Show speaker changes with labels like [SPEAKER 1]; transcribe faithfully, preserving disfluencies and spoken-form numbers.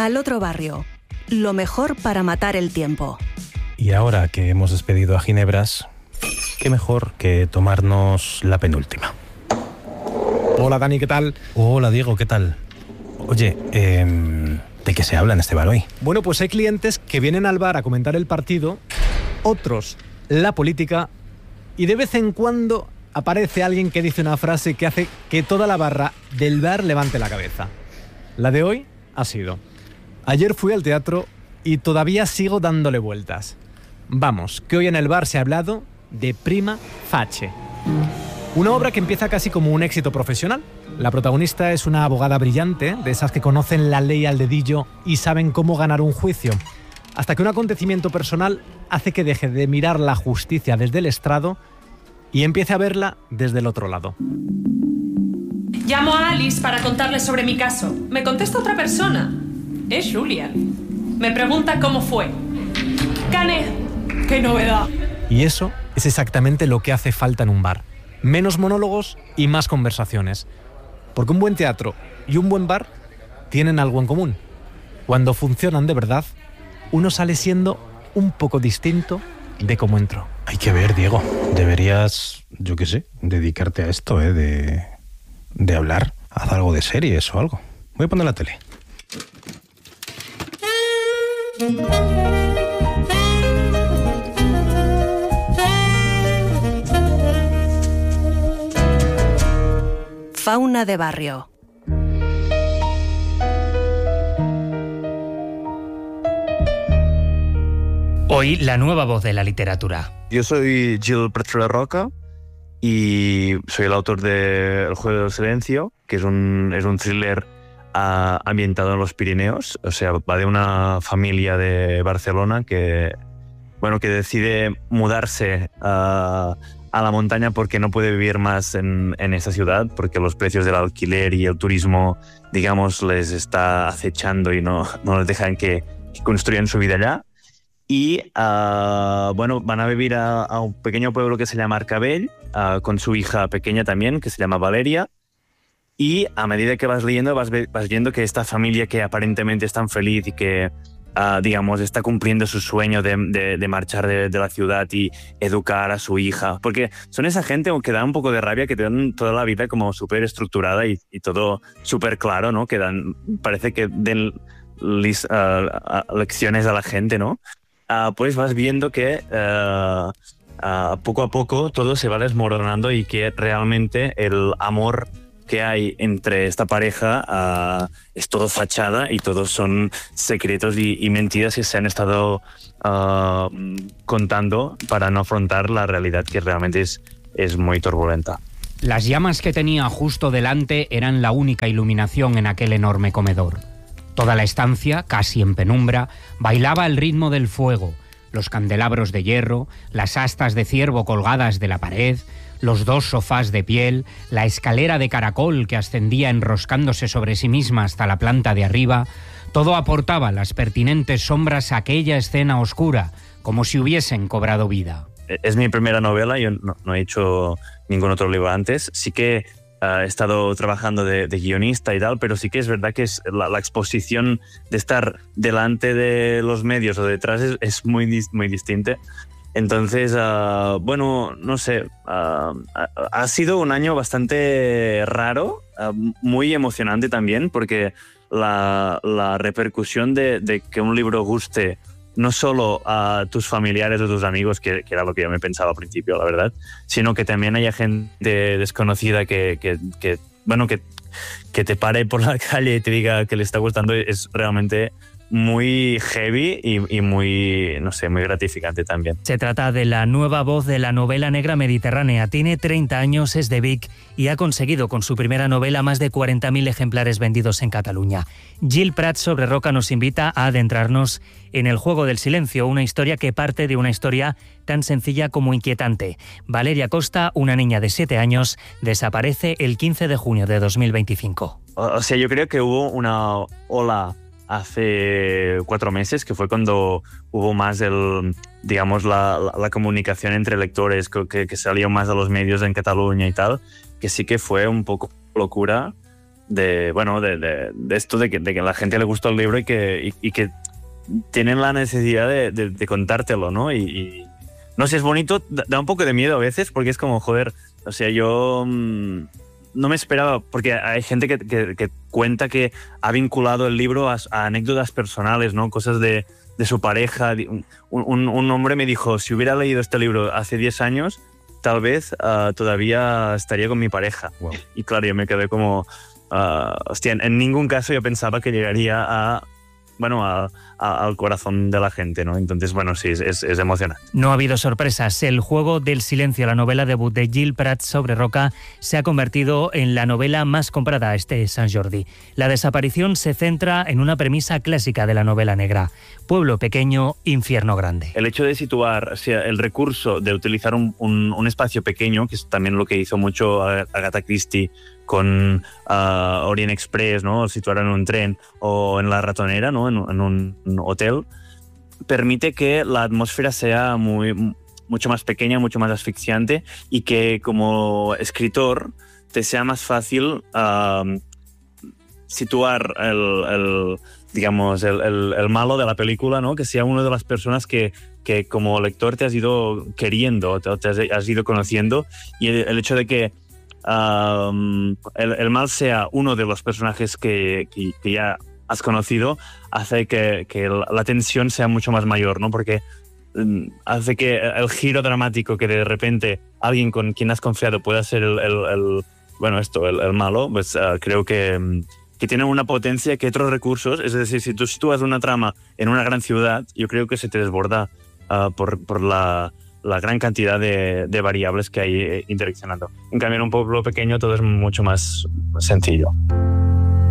[SPEAKER 1] Al otro barrio. Lo mejor para matar el tiempo.
[SPEAKER 2] Y ahora que hemos despedido a Ginebras, qué mejor que tomarnos la penúltima.
[SPEAKER 3] Hola Dani, ¿qué tal?
[SPEAKER 2] Hola Diego, ¿qué tal? Oye, eh, ¿de qué se habla en este bar hoy?
[SPEAKER 3] Bueno, pues hay clientes que vienen al bar a comentar el partido, otros la política, y de vez en cuando aparece alguien que dice una frase que hace que toda la barra del bar levante la cabeza. La de hoy ha sido: ayer fui al teatro y todavía sigo dándole vueltas. Vamos, que hoy en el bar se ha hablado de Prima Facie. Una obra que empieza casi como un éxito profesional. La protagonista es una abogada brillante, de esas que conocen la ley al dedillo y saben cómo ganar un juicio. Hasta que un acontecimiento personal hace que deje de mirar la justicia desde el estrado y empiece a verla desde el otro lado.
[SPEAKER 4] Llamo a Alice para contarle sobre mi caso. Me contesta otra persona. Es Julian. Me pregunta cómo fue. Gané. ¡Qué novedad!
[SPEAKER 3] Y eso es exactamente lo que hace falta en un bar. Menos monólogos y más conversaciones. Porque un buen teatro y un buen bar tienen algo en común. Cuando funcionan de verdad, uno sale siendo un poco distinto de cómo entró.
[SPEAKER 2] Hay que ver, Diego. Deberías, yo qué sé, dedicarte a esto, ¿eh? De, de hablar. Haz algo de series o algo. Voy a poner la tele.
[SPEAKER 1] Fauna de barrio.
[SPEAKER 5] Hoy, la nueva voz de la literatura.
[SPEAKER 6] Yo soy Gil Prat Roca y soy el autor de El juego del silencio, que es un, es un thriller uh, ambientado en los Pirineos. O sea, va de una familia de Barcelona que, bueno, que decide mudarse uh, a la montaña porque no puede vivir más en, en esa ciudad, porque los precios del alquiler y el turismo, digamos, les está acechando y no, no les dejan que, que construyan su vida allá. Y, uh, bueno, van a vivir a, a un pequeño pueblo que se llama Arcavell, uh, con su hija pequeña también, que se llama Valeria. Y a medida que vas leyendo, vas, vas viendo que esta familia que aparentemente es tan feliz y que, uh, digamos, está cumpliendo su sueño de, de, de marchar de, de la ciudad y educar a su hija. Porque son esa gente que da un poco de rabia, que te dan toda la vida como súper estructurada y, y todo súper claro, ¿no? Que dan, parece que den lis, uh, lecciones a la gente, ¿no? Uh, pues vas viendo que uh, uh, poco a poco todo se va desmoronando y que realmente el amor que hay entre esta pareja uh, es todo fachada y todos son secretos y, y mentiras que se han estado uh, contando para no afrontar la realidad, que realmente es, es muy turbulenta.
[SPEAKER 5] Las llamas que tenía justo delante eran la única iluminación en aquel enorme comedor. Toda la estancia, casi en penumbra, bailaba al ritmo del fuego. Los candelabros de hierro, las astas de ciervo colgadas de la pared, los dos sofás de piel, la escalera de caracol que ascendía enroscándose sobre sí misma hasta la planta de arriba, todo aportaba las pertinentes sombras a aquella escena oscura, como si hubiesen cobrado vida.
[SPEAKER 6] Es mi primera novela, yo no, no he hecho ningún otro libro antes. Sí que Uh, he estado trabajando de, de guionista y tal, pero sí que es verdad que es la, la exposición de estar delante de los medios o detrás es, es muy, muy distinta. Entonces, uh, bueno, no sé, uh, ha sido un año bastante raro, uh, muy emocionante también, porque la, la repercusión de, de que un libro guste no solo a tus familiares o tus amigos, que, que era lo que yo me pensaba al principio, la verdad, sino que también haya gente desconocida que, que, que bueno, que, que te pare por la calle y te diga que le está gustando, es realmente muy heavy y, y muy, no sé, muy gratificante también.
[SPEAKER 5] Se trata de la nueva voz de la novela negra mediterránea. Tiene treinta años, es de Vic y ha conseguido con su primera novela más de cuarenta mil ejemplares vendidos en Cataluña. Gil Prat sobre Roca nos invita a adentrarnos en El juego del silencio, una historia que parte de una historia tan sencilla como inquietante. Valeria Costa, una niña de siete años, desaparece el quince de junio de dos mil veinticinco.
[SPEAKER 6] O sea, yo creo que hubo una ola hace cuatro meses, que fue cuando hubo más el, digamos, la, la, la comunicación entre lectores, que, que salió más a los medios en Cataluña y tal, que sí que fue un poco locura de bueno, de, de, de esto, de que, de que a la gente le gustó el libro y que, y, y que tienen la necesidad de, de, de contártelo, ¿no? Y, y no sé, es bonito, da un poco de miedo a veces, porque es como, joder, o sea, yo mmm, no me esperaba, porque hay gente que, que, que cuenta que ha vinculado el libro a, a anécdotas personales, ¿no? Cosas de, de su pareja. Un, un, un hombre me dijo, si hubiera leído este libro hace diez años, tal vez uh, todavía estaría con mi pareja. Wow. Y claro, yo me quedé como, uh, hostia, en, en ningún caso yo pensaba que llegaría a... bueno, a, a, al corazón de la gente, ¿no? Entonces, bueno, sí, es, es emocionante.
[SPEAKER 7] No ha habido sorpresas. El juego del silencio, la novela debut de Gil Prats sobre Roca, se ha convertido en la novela más comprada este Sant Jordi. La desaparición se centra en una premisa clásica de la novela negra: pueblo pequeño, infierno grande.
[SPEAKER 6] El hecho de situar, o sea, el recurso de utilizar un, un, un espacio pequeño, que es también lo que hizo mucho Agatha Christie con uh, Orient Express, ¿no? Situar en un tren o en la ratonera, ¿no? En, en un, un hotel, permite que la atmósfera sea muy, mucho más pequeña, mucho más asfixiante, y que como escritor te sea más fácil uh, situar el, el digamos, el, el, el malo de la película, ¿no? Que sea una de las personas que, que como lector te has ido queriendo, te, te has, has ido conociendo, y el, el hecho de que Um, el, el mal sea uno de los personajes que, que, que ya has conocido, hace que, que la tensión sea mucho más mayor, ¿no? Porque um, hace que el giro dramático, que de repente alguien con quien has confiado pueda ser el, el, el bueno, esto, el, el malo, pues uh, creo que, um, que tiene una potencia que otros recursos, es decir, si tú sitúas una trama en una gran ciudad, yo creo que se te desborda uh, por, por la la gran cantidad de, de variables que hay interaccionando. En cambio, en un pueblo pequeño todo es mucho más sencillo.